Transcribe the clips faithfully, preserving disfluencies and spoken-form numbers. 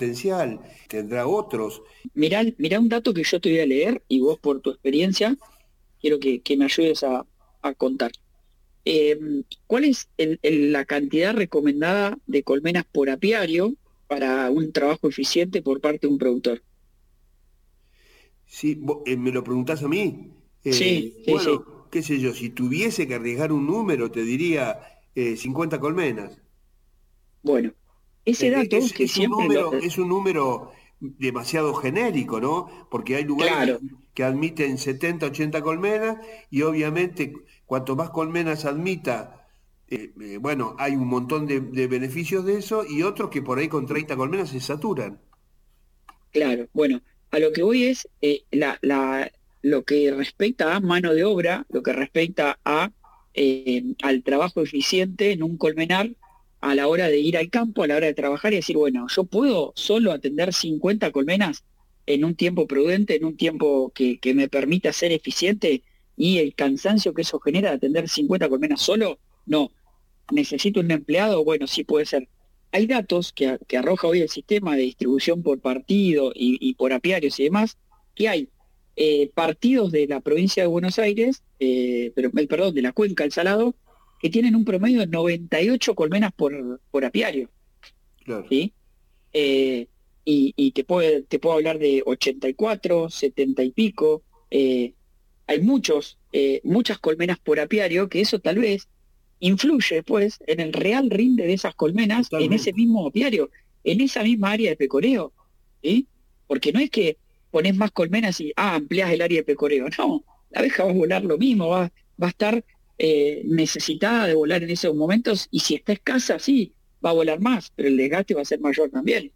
potencial, tendrá otros. Mirá, mirá un dato que yo te voy a leer y vos por tu experiencia quiero que, que me ayudes a, a contar. Eh, ¿Cuál es el- el- la cantidad recomendada de colmenas por apiario para un trabajo eficiente por parte de un productor? Sí, vo- eh, me lo preguntás a mí. Sí, Eh, sí, sí. bueno, qué sé yo, si tuviese que arriesgar un número, te diría eh, cincuenta colmenas. Bueno, ese Eh, eh, dato es, que es un siempre lo... número, eh, es un número demasiado genérico, ¿no? Porque hay lugares que, claro, que admiten setenta, ochenta colmenas y obviamente cuanto más colmenas admita, eh, eh, bueno, hay un montón de, de beneficios de eso y otros que por ahí con treinta colmenas se saturan. claro. Bueno, a lo que voy es eh, la, la, lo que respecta a mano de obra, lo que respecta a, eh, al trabajo eficiente en un colmenar a la hora de ir al campo, a la hora de trabajar y decir, bueno, yo puedo solo atender cincuenta colmenas en un tiempo prudente, en un tiempo que, que me permita ser eficiente y el cansancio que eso genera de atender cincuenta colmenas solo, no. ¿Necesito un empleado? Bueno, sí puede ser. Hay datos que, que arroja hoy el sistema de distribución por partido y, y por apiarios y demás, que hay eh, partidos de la provincia de Buenos Aires, eh, pero, eh, perdón, de la cuenca del Salado, que tienen un promedio de noventa y ocho colmenas por, por apiario, Claro. ¿sí? Eh, y, y te puedo, te puedo hablar de ochenta y cuatro, setenta y pico. eh, Hay muchos, eh, muchas colmenas por apiario, que eso tal vez influye pues en el real rinde de esas colmenas en ese Totalmente. mismo apiario, en esa misma área de pecoreo, ¿sí? Porque no es que pones más colmenas y ah, ampliás el área de pecoreo, no, la abeja va a volar lo mismo, va, va a estar eh, necesitada de volar en esos momentos y si está escasa, sí, va a volar más, pero el desgaste va a ser mayor también,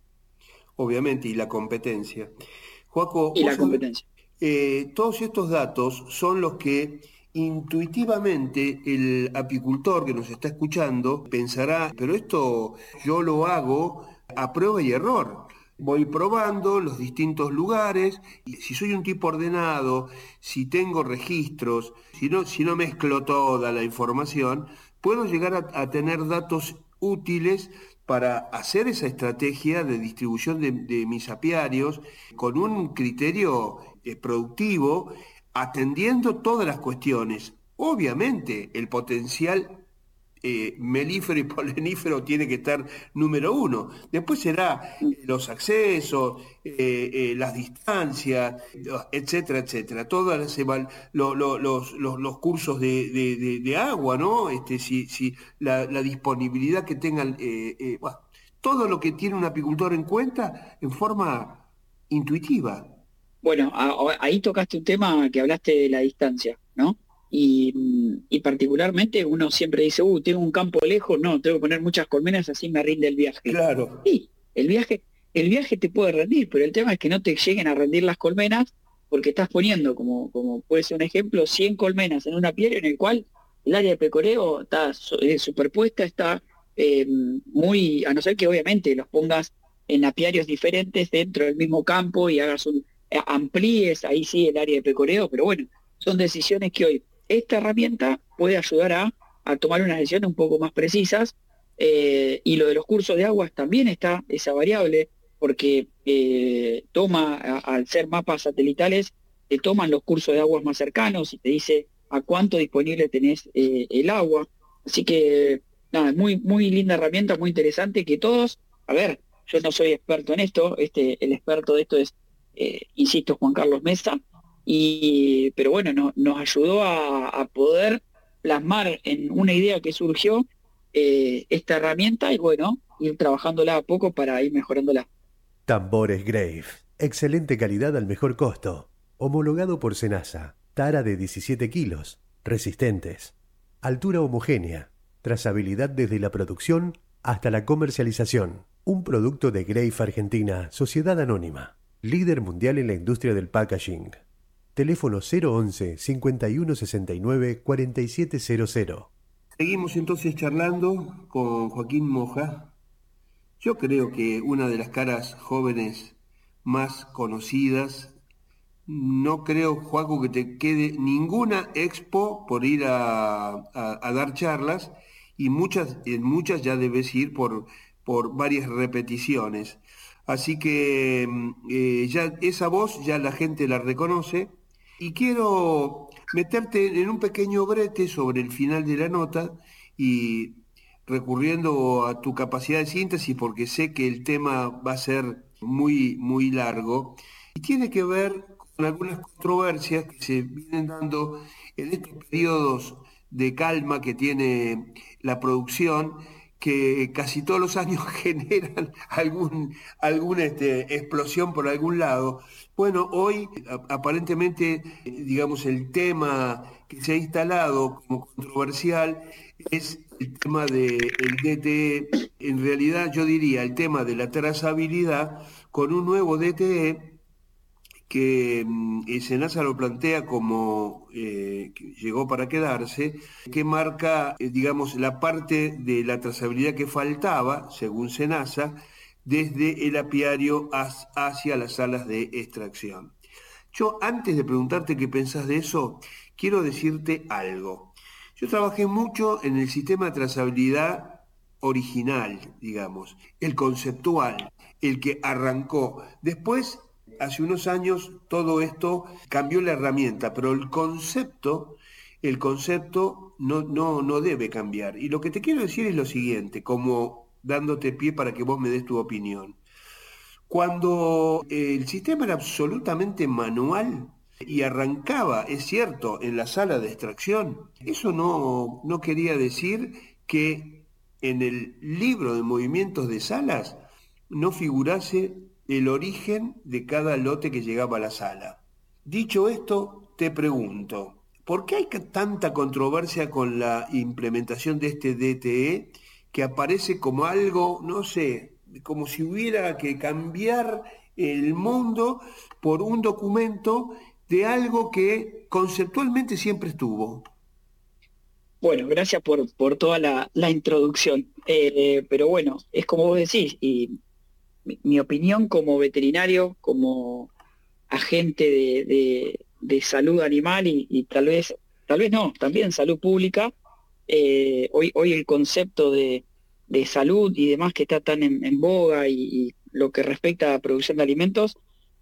Obviamente, y la competencia. Joaco, y vos la sabés, competencia. eh, todos estos datos son los que intuitivamente el apicultor que nos está escuchando pensará, pero esto yo lo hago a prueba y error. Voy probando los distintos lugares, y si soy un tipo ordenado, si tengo registros, si no, si no mezclo toda la información, puedo llegar a, a tener datos útiles para hacer esa estrategia de distribución de, de mis apiarios con un criterio eh, productivo, atendiendo todas las cuestiones. Obviamente, el potencial eh, melífero y polenífero tiene que estar número uno. Después será Mm. eh, los accesos, eh, eh, las distancias, etcétera, etcétera. Todas las eval- lo- lo- los, los- los cursos de, de- de- de agua, ¿no? Este, si, si la, la disponibilidad que tengan, eh, eh, bueno, todo lo que tiene un apicultor en cuenta en forma intuitiva. Bueno, a- a- ahí tocaste un tema que hablaste de la distancia, ¿no? Y, mm, y particularmente uno siempre dice, uh, tengo un campo lejos, no, tengo que poner muchas colmenas, así me rinde el viaje. Claro, Sí, el viaje, el viaje te puede rendir, pero el tema es que no te lleguen a rendir las colmenas porque estás poniendo, como, como puede ser un ejemplo, cien colmenas en un apiario en el cual el área de pecoreo está su- eh, superpuesta, está eh, muy, a no ser que obviamente los pongas en apiarios diferentes dentro del mismo campo y hagas un eh, amplíes ahí sí el área de pecoreo, pero bueno, son decisiones que hoy esta herramienta puede ayudar a, a tomar unas decisiones un poco más precisas. Eh, y lo de los cursos de aguas también está esa variable, porque eh, toma, a- al ser mapas satelitales, te toman los cursos de aguas más cercanos y te dice a cuánto disponible tenés eh, el agua. Así que, nada, muy, muy linda herramienta, muy interesante que todos, a ver, yo no soy experto en esto, este, el experto de esto es eh, insisto, Juan Carlos Mesa, y, pero bueno, no- nos ayudó a, a poder plasmar en una idea que surgió eh, esta herramienta y bueno, ir trabajándola a poco para ir mejorándola. Tambores Grave. Excelente calidad al mejor costo. Homologado por Senasa. Tara de diecisiete kilos. Resistentes. Altura homogénea. Trazabilidad desde la producción hasta la comercialización. Un producto de Grave Argentina, Sociedad Anónima. Líder mundial en la industria del packaging. Teléfono cero once, cincuenta y uno sesenta y nueve, cuarenta y siete cero cero. seguimos entonces charlando con Joaquín Moja. Yo creo que una de las caras jóvenes más conocidas, no creo, Joaco, que te quede ninguna expo por ir a, a- a dar charlas y muchas, en muchas ya debes ir por, por varias repeticiones. Así que eh, ya esa voz ya la gente la reconoce y quiero meterte en un pequeño brete sobre el final de la nota y recurriendo a tu capacidad de síntesis porque sé que el tema va a ser muy, muy largo y tiene que ver con algunas controversias que se vienen dando en estos periodos de calma que tiene la producción, que casi todos los años generan algún, alguna este, explosión por algún lado. Bueno, hoy a- aparentemente, eh, digamos, el tema que se ha instalado como controversial es el tema del D T E. En realidad yo diría el tema de la trazabilidad con un nuevo D T E que mm, eh, Senasa lo plantea como eh, que llegó para quedarse, que marca, eh, digamos, la parte de la trazabilidad que faltaba, según Senasa, desde el apiario has- hacia las salas de extracción. Yo, antes de preguntarte qué pensás de eso, quiero decirte algo. Yo trabajé mucho en el sistema de trazabilidad original, digamos, el conceptual, el que arrancó. Después, hace unos años, todo esto cambió la herramienta, pero el concepto, el concepto no, no, no debe cambiar. Y lo que te quiero decir es lo siguiente, como dándote pie para que vos me des tu opinión. Cuando el sistema era absolutamente manual y arrancaba, es cierto, en la sala de extracción, eso no, no quería decir que en el libro de movimientos de salas no figurase el origen de cada lote que llegaba a la sala. Dicho esto, te pregunto, ¿por qué hay ca- tanta controversia con la implementación de este D T E que aparece como algo, no sé, como si hubiera que cambiar el mundo por un documento de algo que conceptualmente siempre estuvo? Bueno, gracias por, por toda la, la introducción. Eh, pero bueno, es como vos decís, y mi, mi opinión como veterinario, como agente de, de- de salud animal y, y tal vez, tal vez no, también salud pública, eh, hoy, hoy el concepto de, de salud y demás que está tan en, en boga y, y lo que respecta a producción de alimentos,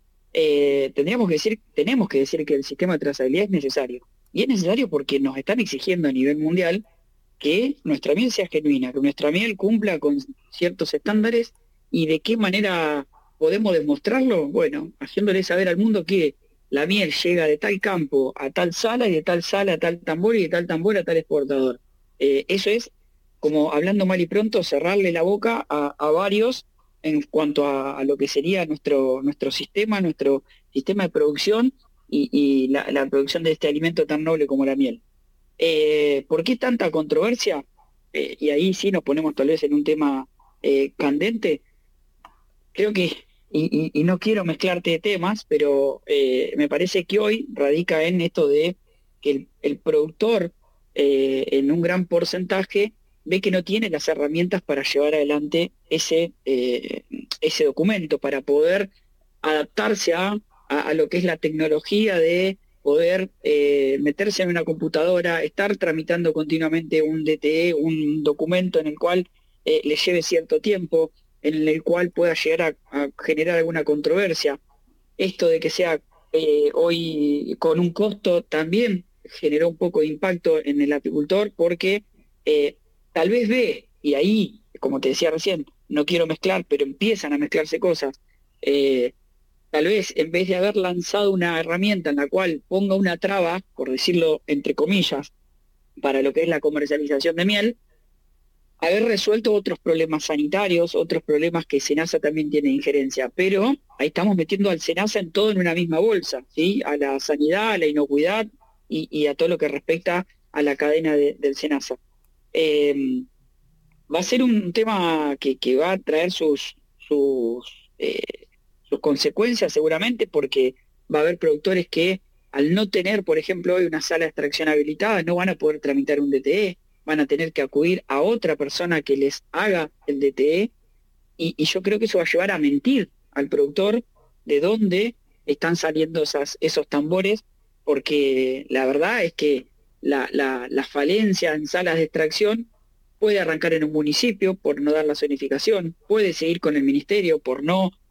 eh, tendríamos que decir, tenemos que decir que el sistema de trazabilidad es necesario. Y es necesario porque nos están exigiendo a nivel mundial que nuestra miel sea genuina, que nuestra miel cumpla con ciertos estándares y de qué manera podemos demostrarlo. Bueno, haciéndole saber al mundo que la miel llega de tal campo a tal sala y de tal sala a tal tambor y de tal tambor a tal exportador. Eh, eso es, como hablando mal y pronto, cerrarle la boca a, a varios en cuanto a, a lo que sería nuestro, nuestro sistema, nuestro sistema de producción y, y la, la producción de este alimento tan noble como la miel. Eh, ¿por qué tanta controversia? Eh, y ahí sí nos ponemos tal vez en un tema eh, candente. Creo que, y, y- y no quiero mezclarte de temas, pero eh, me parece que hoy radica en esto de que el, el productor eh, en un gran porcentaje ve que no tiene las herramientas para llevar adelante ese, eh, ese documento, para poder adaptarse a, a- a lo que es la tecnología de poder eh, meterse en una computadora, estar tramitando continuamente un D T E, un documento en el cual eh, le lleve cierto tiempo, en el cual pueda llegar a, a generar alguna controversia. Esto de que sea eh, hoy con un costo también generó un poco de impacto en el apicultor porque eh, tal vez ve, y ahí, como te decía recién, no quiero mezclar, pero empiezan a mezclarse cosas. eh, Tal vez en vez de haber lanzado una herramienta en la cual ponga una traba, por decirlo entre comillas, para lo que es la comercialización de miel, haber resuelto otros problemas sanitarios, otros problemas que Senasa también tiene injerencia, pero ahí estamos metiendo al Senasa en todo en una misma bolsa, ¿sí? A la sanidad, a la inocuidad y, y a todo lo que respecta a la cadena de- del Senasa. Eh, Va a ser un tema que, que va a traer sus, sus, eh, sus consecuencias seguramente, porque va a haber productores que al no tener, por ejemplo, hoy una sala de extracción habilitada, no van a poder tramitar un D T E, van a tener que acudir a otra persona que les haga el D T E, y, y yo creo que eso va a llevar a mentir al productor de dónde están saliendo esas, esos tambores, porque la verdad es que la, la, la falencia en salas de extracción puede arrancar en un municipio por no dar la zonificación, puede seguir con el ministerio por no